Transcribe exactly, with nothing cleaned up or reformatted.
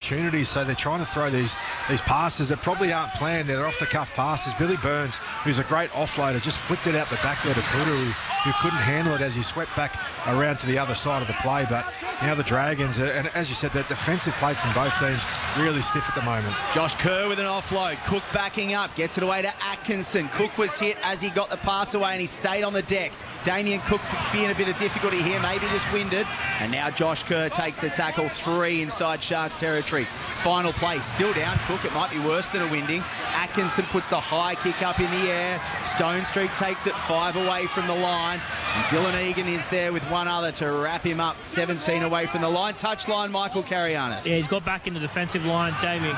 opportunities, so they're trying to throw these these passes that probably aren't planned. They're off-the-cuff passes. Billy Burns, who's a great offloader, just flicked it out the back there to Kudu, who, who couldn't handle it as he swept back around to the other side of the play. But now the Dragons, and as you said, that defensive play from both teams really stiff at the moment. Josh Kerr with an offload. Cook backing up, gets it away to Atkinson. Cook was hit as he got the pass away and he stayed on the deck. Damien Cook being a bit of difficulty here, maybe just winded. And now Josh Kerr takes the tackle, three inside Sharks territory. Final play, still down. Cook, it might be worse than a winding. Atkinson puts the high kick up in the air. Stone Street takes it five away from the line. And Dylan Egan is there with one other to wrap him up, seventeen away from the line. Touchline, Michael Carianis. Yeah, he's got back in the defensive line. Damien